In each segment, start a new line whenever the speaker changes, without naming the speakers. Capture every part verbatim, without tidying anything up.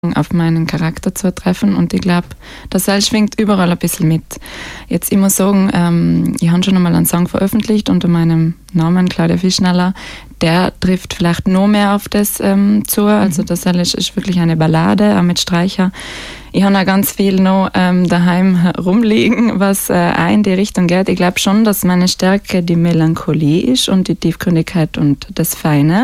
auf meinen Charakter zu treffen und ich glaube, das Seil schwingt überall ein bisschen mit. Jetzt immer sagen, ähm, ich habe schon einmal einen Song veröffentlicht unter meinem Namen Claudia Fischnaller, der trifft vielleicht noch mehr auf das ähm, zu, also das Seil ist, ist wirklich eine Ballade, auch mit Streicher. Ich habe auch ganz viel noch ähm, daheim rumliegen, was äh, auch in die Richtung geht. Ich glaube schon, dass meine Stärke die Melancholie ist und die Tiefgründigkeit und das Feine.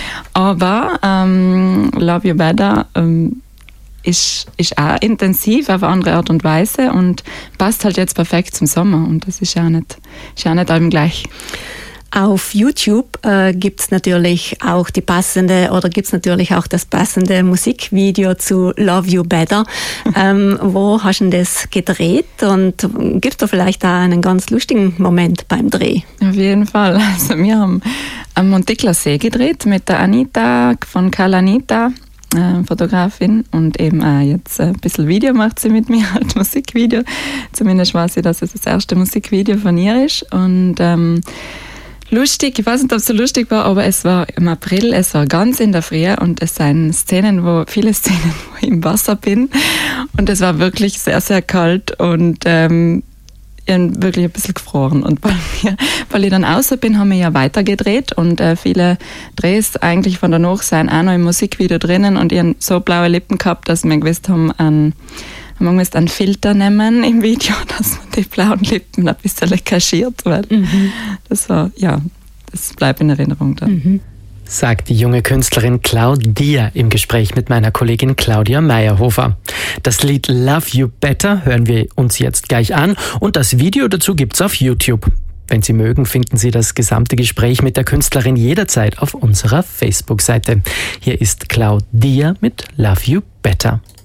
Aber ähm, Love You Better ähm, ist, ist auch intensiv auf eine andere Art und Weise und passt halt jetzt perfekt zum Sommer. Und das ist ja nicht, ist auch nicht allem gleich.
Auf YouTube äh, gibt's natürlich auch die passende oder gibt's natürlich auch das passende Musikvideo zu Love You Better. ähm, wo hast du denn das gedreht und gibt's da vielleicht auch einen ganz lustigen Moment beim Dreh?
Auf jeden Fall. Also wir haben am Montikler See gedreht mit der Anita von Kalanita, äh, Fotografin, und eben auch jetzt ein bisschen Video macht sie mit mir, halt Musikvideo. Zumindest weiß ich, dass es das erste Musikvideo von ihr ist. Und ähm, lustig, ich weiß nicht, ob es so lustig war, aber es war im April, es war ganz in der Früh und es sind Szenen, wo, viele Szenen, wo ich im Wasser bin und es war wirklich sehr, sehr kalt und ähm, ich bin wirklich ein bisschen gefroren. Und weil, wir, weil ich dann außer bin, haben wir ja weitergedreht und äh, viele Drehs eigentlich von danach sind auch noch im Musikvideo drinnen und ich habe so blaue Lippen gehabt, dass wir gewusst haben, an man muss einen Filter nehmen im Video, dass man die blauen Lippen ein bisschen kaschiert, weil mhm. das war, ja, das bleibt in Erinnerung dann.
Mhm. Sagt die junge Künstlerin Claudia im Gespräch mit meiner Kollegin Claudia Meyerhofer. Das Lied Love You Better hören wir uns jetzt gleich an und das Video dazu gibt's auf YouTube. Wenn Sie mögen, finden Sie das gesamte Gespräch mit der Künstlerin jederzeit auf unserer Facebook-Seite. Hier ist Claudia mit Love You Better.